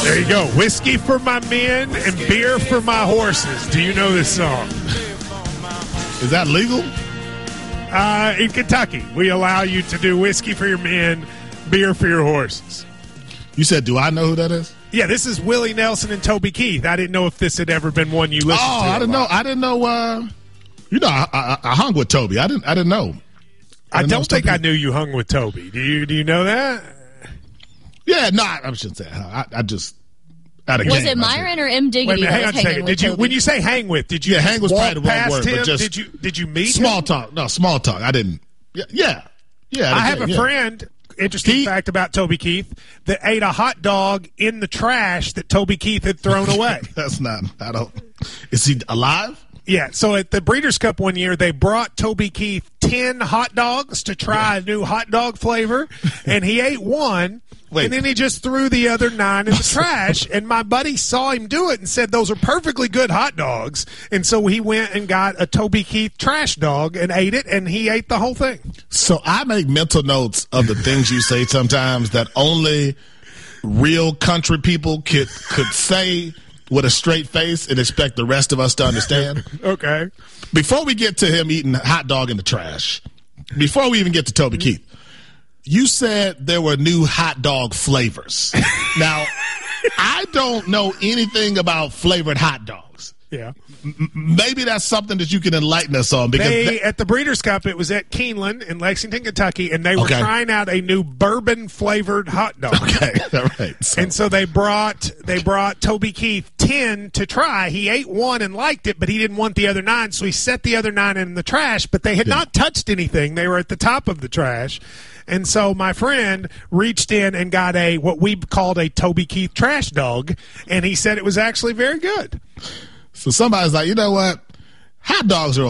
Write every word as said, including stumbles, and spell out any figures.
There you go. Whiskey for my men and beer for my horses. Do you know this song? Is that legal? Uh, in Kentucky, we allow you to do whiskey for your men, beer for your horses. You said, do I know who that is? Yeah, this is Willie Nelson and Toby Keith. I didn't know if this had ever been one you listened oh, to. I didn't know. I didn't know. Uh, you know, I, I, I hung with Toby. I didn't. I didn't know. I, I didn't don't know think Toby. I knew you hung with Toby. Do you? Do you know that? Yeah, no, I shouldn't say. I, I just. At a was game, it Myron or M. Diggity? Wait a minute, that hang was on a second. Did you, Toby? when you say hang with, did you? Yeah, hang was walk probably the wrong past word, him? but just did you? Did you meet small him? talk? No, small talk. I didn't. Yeah, yeah. yeah I have a yeah. friend. Interesting Keith? fact about Toby Keith that ate a hot dog in the trash that Toby Keith had thrown away. That's not. I don't. Is he alive? Yeah, so at the Breeders' Cup one year, they brought Toby Keith ten hot dogs to try a new hot dog flavor, and he ate one, Wait. and then he just threw the other nine in the trash, and my buddy saw him do it and said, those are perfectly good hot dogs, and so he went and got a Toby Keith trash dog and ate it, and he ate the whole thing. So I make mental notes of the things you say sometimes that only real country people could could say with a straight face and expect the rest of us to understand. Okay. Before we get to him eating hot dog in the trash, before we even get to Toby Keith, you said there were new hot dog flavors. Now, I don't know anything about flavored hot dogs. Yeah. M- maybe that's something that you can enlighten us on. Because They, that- at the Breeders' Cup, it was at Keeneland in Lexington, Kentucky, and they were Okay. trying out a new bourbon-flavored hot dog. okay, all right. So, And so they brought they brought Toby Keith ten to try. He ate one and liked it, but he didn't want the other nine, so he set the other nine in the trash. But they had Yeah. not touched anything; they were at the top of the trash. And so my friend reached in and got a what we called a Toby Keith trash dog, and he said it was actually very good. so somebody's like, you know what? Hot dogs are